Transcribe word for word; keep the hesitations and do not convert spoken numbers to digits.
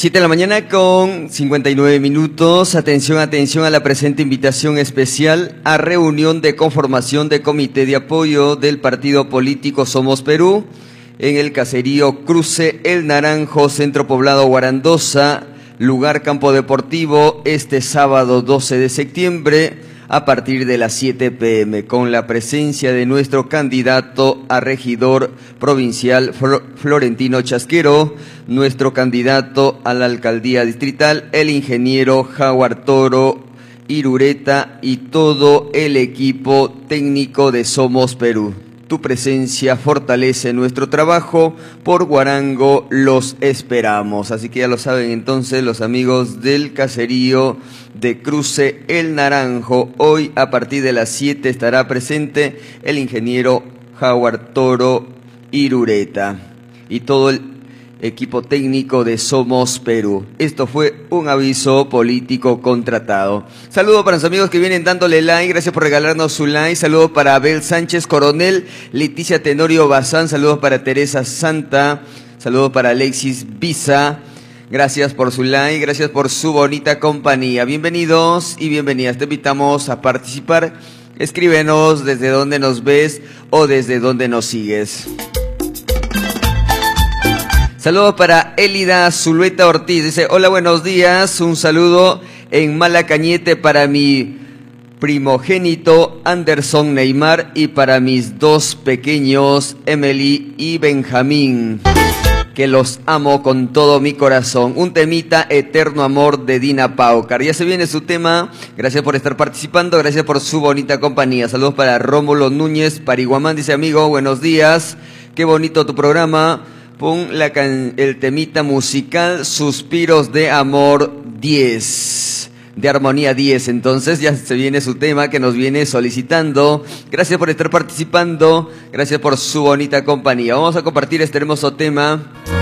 Siete de la mañana con cincuenta y nueve minutos. Atención, atención a la presente invitación especial a reunión de conformación de comité de apoyo del partido político Somos Perú en el caserío Cruce El Naranjo, Centro Poblado Guarandosa, lugar Campo Deportivo, este sábado doce de septiembre a partir de las siete pe eme, con la presencia de nuestro candidato a regidor provincial Florentino Chasquero, nuestro candidato a la alcaldía distrital, el ingeniero Howard Toro Irureta y todo el equipo técnico de Somos Perú. Tu presencia fortalece nuestro trabajo. Por Guarango los esperamos. Así que ya lo saben entonces los amigos del caserío de Cruce El Naranjo. Hoy a partir de las siete estará presente el ingeniero Howard Toro Irureta y todo el equipo técnico de Somos Perú. Esto fue un aviso político contratado. Saludo para los amigos que vienen dándole like, gracias por regalarnos su like. Saludo para Abel Sánchez Coronel, Leticia Tenorio Bazán, saludos para Teresa Santa, saludos para Alexis Visa. Gracias por su like, gracias por su bonita compañía. Bienvenidos y bienvenidas. Te invitamos a participar. Escríbenos desde dónde nos ves o desde dónde nos sigues. Saludos para Elida Zulueta Ortiz. Dice, hola, buenos días. Un saludo en Malacañete para mi primogénito Anderson Neymar y para mis dos pequeños Emily y Benjamín, que los amo con todo mi corazón. Un temita, Eterno Amor, de Dina Paucar. Ya se viene su tema. Gracias por estar participando. Gracias por su bonita compañía. Saludos para Rómulo Núñez Pariguamán. Dice, amigo, buenos días. Qué bonito tu programa. Pon la can el temita musical Suspiros de Amor diez, de Armonía diez. Entonces ya se viene su tema que nos viene solicitando. Gracias por estar participando, gracias por su bonita compañía. Vamos a compartir este hermoso tema.